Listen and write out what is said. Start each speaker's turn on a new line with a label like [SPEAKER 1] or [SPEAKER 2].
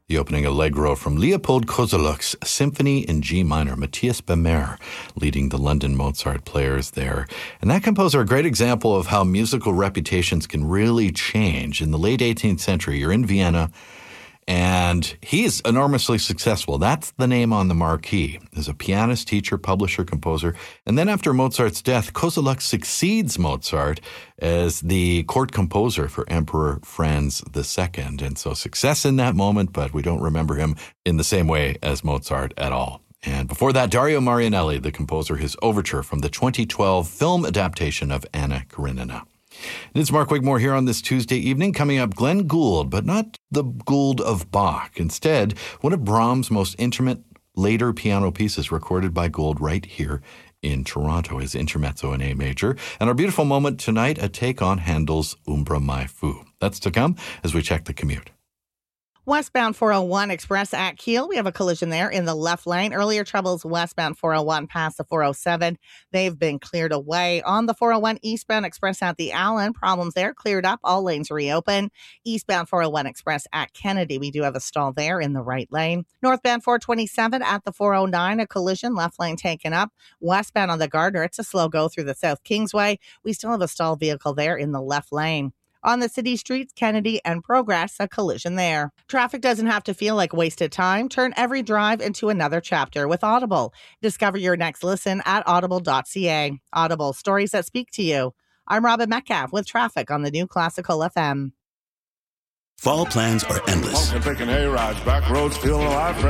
[SPEAKER 1] The opening allegro from Leopold Kozelek's Symphony in G minor, Matthias Bemer leading the London Mozart players there. And that composer, a great example of how musical reputations can really change. In the late 18th century, you're in Vienna, and he's enormously successful. That's the name on the marquee. As a pianist, teacher, publisher, composer. And then after Mozart's death, Kozelek succeeds Mozart as the court composer for Emperor Franz II. And so success in that moment, but we don't remember him in the same way as Mozart at all. And before that, Dario Marianelli, the composer, his overture from the 2012 film adaptation of Anna Karenina. And it's Mark Wigmore here on this Tuesday evening. Coming up, Glenn Gould, but not the Gould of Bach. Instead, one of Brahms' most intimate later piano pieces recorded by Gould right here in Toronto, his Intermezzo in A major. And our beautiful moment tonight, a take on Handel's Umbra Mai Fu. That's to come as we check the commute.
[SPEAKER 2] Westbound 401 Express at Kiel. We have a collision there in the left lane. Earlier troubles westbound 401 past the 407. They've been cleared away. On the 401 eastbound Express at the Allen, problems there cleared up. All lanes reopen. Eastbound 401 Express at Kennedy. We do have a stall there in the right lane. Northbound 427 at the 409. A collision. Left lane taken up. Westbound on the Gardner. It's a slow go through the South Kingsway. We still have a stall vehicle there in the left lane. On the city streets, Kennedy and Progress, a collision there. Traffic doesn't have to feel like wasted time. Turn every drive into another chapter with Audible. Discover your next listen at audible.ca. Audible, stories that speak to you. I'm Robin Metcalf with traffic on the new Classical FM.
[SPEAKER 3] Fall plans are endless.
[SPEAKER 4] Taking hay rides, back roads, feeling alive.